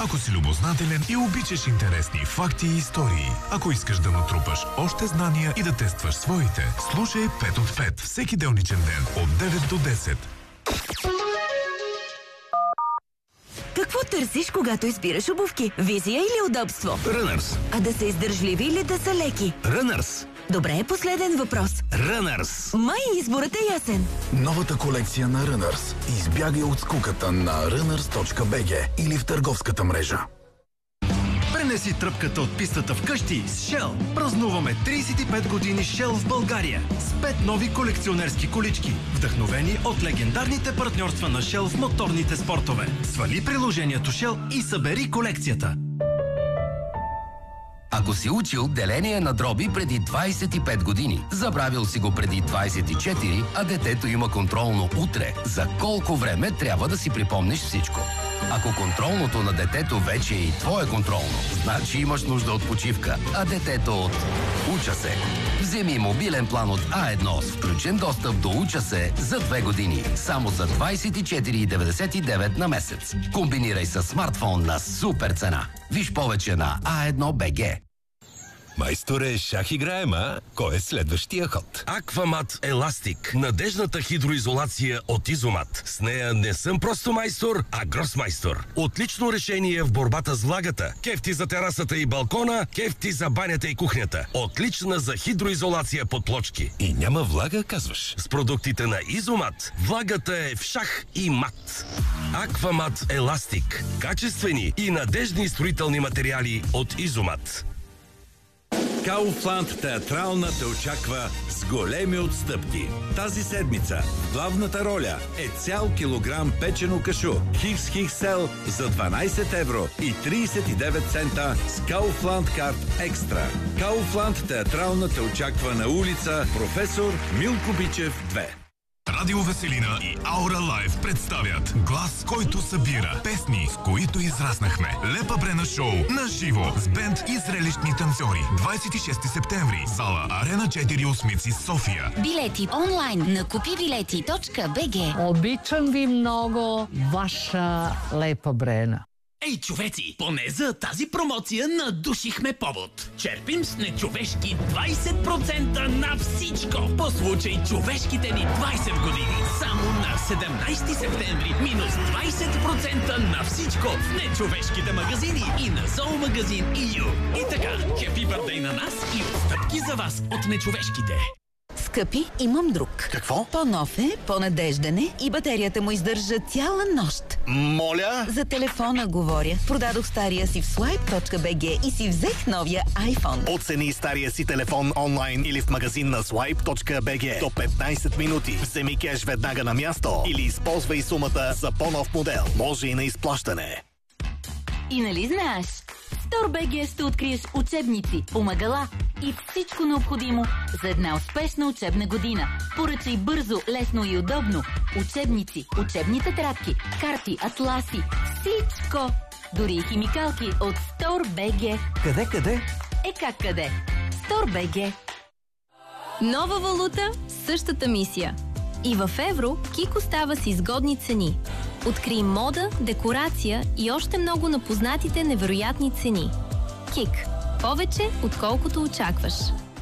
Ако си любознателен и обичаш интересни факти и истории, ако искаш да натрупаш още знания и да тестваш своите, слушай 5 от 5 всеки делничен ден от 9 до 10. Какво търсиш, когато избираш обувки? Визия или удобство? Runners. А да са издържливи или да са леки? Runners. Добре, последен въпрос. Runners. Май изборът е ясен. Новата колекция на Runners. Избягай от скуката на runners.bg или в търговската мрежа. Пренеси тръпката от пистата вкъщи с Shell. Празнуваме 35 години Shell в България с 5 нови колекционерски колички, вдъхновени от легендарните партньорства на Shell в моторните спортове. Свали приложението Shell и събери колекцията. Ако си учил деление на дроби преди 25 години, забравил си го преди 24, а детето има контролно утре, за колко време трябва да си припомниш всичко? Ако контролното на детето вече е и твое контролно, значи имаш нужда от почивка, а детето от Уча се. Вземи мобилен план от А1 с включен достъп до Уча се за 2 години, само за 24,99 на месец. Комбинирай с смартфон на супер цена. Виж повече на A1BG. Майсторе, шах играем, а? Кой е следващия ход? Аквамат Еластик. Надежната хидроизолация от Изомат. С нея не съм просто майстор, а гросмайстор. Отлично решение в борбата с влагата. Кефти за терасата и балкона, кефти за банята и кухнята. Отлична за хидроизолация под плочки. И няма влага, казваш? С продуктите на Изомат влагата е в шах и мат. Аквамат Еластик. Качествени и надежни строителни материали от Изомат. Kaufland театрална те очаква с големи отстъпки. Тази седмица в главната роля е цял килограм печено кашу Хикс-Хиксел за 12 евро и 39 цента с Kaufland Card Extra. Kaufland театрална те очаква на улица Професор Милко Бичев 2. Радио Веселина и Аура Лайв представят глас, който събира песни, с които израснахме. Лепа Брена шоу на живо с бенд и зрелищни танцори. 26 септември. Зала Арена 4 Осмици, София. Билети онлайн на купибилети.bg. Обичам ви много, ваша Лепа Брена. Ей, човеци, поне за тази промоция надушихме повод. Черпим с нечовешки 20% на всичко. По случай човешките ни 20 години. Само на 17 септември минус 20% на всичко в нечовешките магазини и на зоомагазин EU. И така, хепи бърдей на нас и отстъпки за вас от нечовешките. Скъпи, имам друг. Какво? По-нов е, по-надежден е и батерията му издържа цяла нощ. Моля? За телефона говоря. Продадох стария си в swipe.bg и си взех новия iPhone. Оцени стария си телефон онлайн или в магазин на swipe.bg до 15 минути. Вземи кеш веднага на място или използвай сумата за по-нов модел. Може и на изплащане. И нали знаеш? В StoreBG ще откриеш учебници, помагала и всичко необходимо за една успешна учебна година. Поръчай бързо, лесно и удобно. Учебници, учебни тетрадки, карти, атласи, всичко! Дори и химикалки от StoreBG. Къде? Как къде? StoreBG. Нова валута, същата мисия. И в евро Кик остава с изгодни цени. Открий мода, декорация и още много на познатите невероятни цени. Кик. Повече, отколкото очакваш.